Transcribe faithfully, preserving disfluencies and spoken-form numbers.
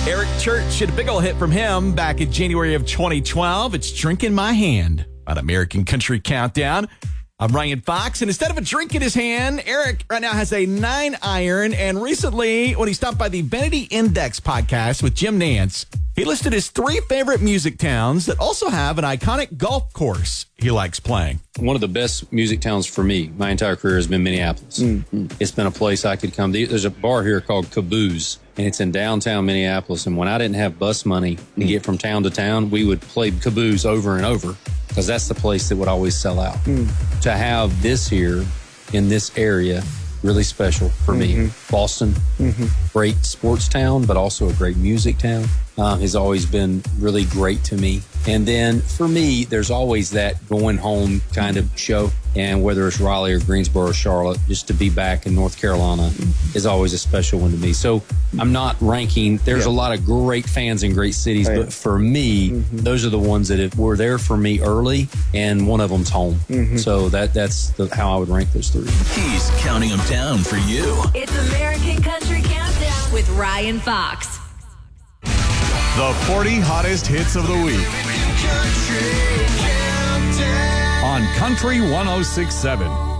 Eric Church had a big old hit from him back in January of twenty twelve. It's Drink in My Hand on American Country Countdown. I'm Ryan Fox, and instead of a drink in his hand, Eric right now has a nine iron. And recently, when he stopped by the Vanity Index podcast with Jim Nance, he listed his three favorite music towns that also have an iconic golf course he likes playing. One of the best music towns for me, my entire career, has been Minneapolis. Mm-hmm. It's been a place I could come to. There's a bar here called Caboose, and it's in downtown Minneapolis. And when I didn't have bus money to mm-hmm. get from town to town, we would play Caboose over and over because that's the place that would always sell out. Mm. To have this here in this area, really special for mm-hmm. me. Boston, mm-hmm. great sports town, but also a great music town. Uh, has always been really great to me. And then for me, there's always that going home kind of show. And whether it's Raleigh or Greensboro or Charlotte, just to be back in North Carolina mm-hmm. is always a special one to me. So I'm not ranking. There's yeah. a lot of great fans in great cities, right. but for me, mm-hmm. those are the ones that have, were there for me early, and one of them's home. Mm-hmm. So that that's the, how I would rank those three. He's counting them down for you. It's American Country Countdown with Ryan Fox. The forty hottest hits of the week on Country one oh six point seven.